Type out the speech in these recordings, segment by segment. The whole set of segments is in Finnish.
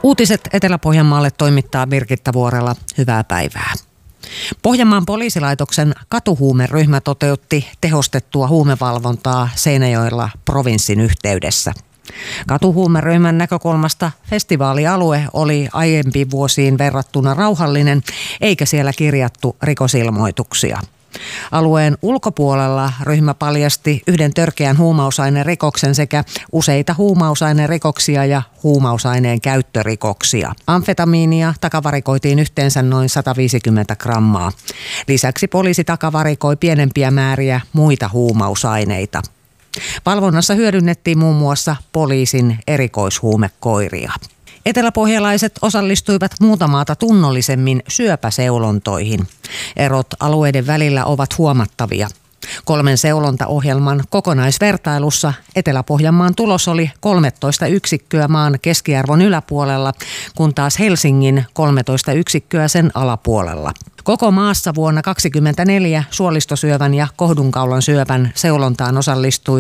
Uutiset Etelä-Pohjanmaalle toimittaa Birgitta Vuorela. Hyvää päivää. Pohjanmaan poliisilaitoksen katuhuumeryhmä toteutti tehostettua huumevalvontaa Seinäjoella provinssin yhteydessä. Katuhuumeryhmän näkökulmasta festivaalialue oli aiempiin vuosiin verrattuna rauhallinen, eikä siellä kirjattu rikosilmoituksia. Alueen ulkopuolella ryhmä paljasti yhden törkeän huumausainerikoksen sekä useita huumausainerikoksia ja huumausaineen käyttörikoksia. Amfetamiinia takavarikoitiin yhteensä noin 150 grammaa. Lisäksi poliisi takavarikoi pienempiä määriä muita huumausaineita. Valvonnassa hyödynnettiin muun muassa poliisin erikoishuumekoiria. Eteläpohjalaiset osallistuivat muuta maata tunnollisemmin syöpäseulontoihin. Erot alueiden välillä ovat huomattavia. 3 seulontaohjelman kokonaisvertailussa Etelä-Pohjanmaan tulos oli 13 yksikköä maan keskiarvon yläpuolella, kun taas Helsingin 13 yksikköä sen alapuolella. Koko maassa vuonna 2024 suolistosyövän ja kohdunkaulan syövän seulontaan osallistui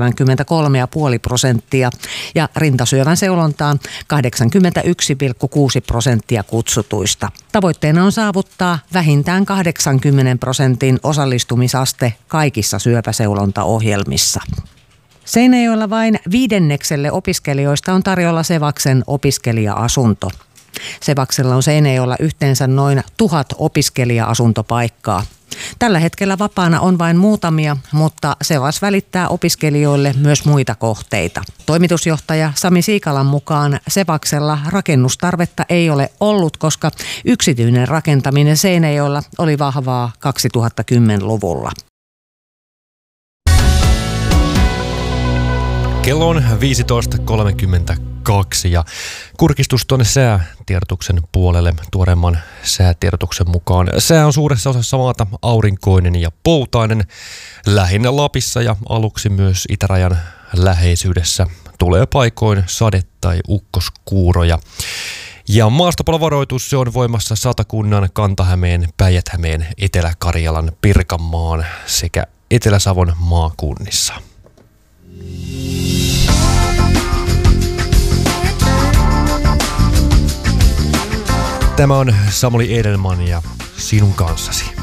73,5% ja rintasyövän seulontaan 81,6% kutsutuista. Tavoitteena on saavuttaa vähintään 80% osallistumisaste kaikissa syöpäseulontaohjelmissa. Seinäjoella vain 5% opiskelijoista on tarjolla Sevaksen opiskelija-asunto. Sevaksella on Seinäjoella yhteensä noin 1000 opiskelija-asuntopaikkaa. Tällä hetkellä vapaana on vain muutamia, mutta Sevas välittää opiskelijoille myös muita kohteita. Toimitusjohtaja Sami Siikalan mukaan Sevaksella rakennustarvetta ei ole ollut, koska yksityinen rakentaminen Seinäjoella oli vahvaa 2010-luvulla. Kello on 15.32 ja kurkistus tuonne säätiedotuksen puolelle tuoreemman säätiedotuksen mukaan. Sää on suuressa osassa maata aurinkoinen ja poutainen, lähinnä Lapissa ja aluksi myös itärajan läheisyydessä tulee paikoin sade- tai ukkoskuuroja. Ja maastopalovaroitus se on voimassa Satakunnan, Kanta-Hämeen, Päijät-Hämeen, Etelä-Karjalan, Pirkanmaan sekä Etelä-Savon maakunnissa. Tämä on Samuli Edelman ja sinun kanssasi.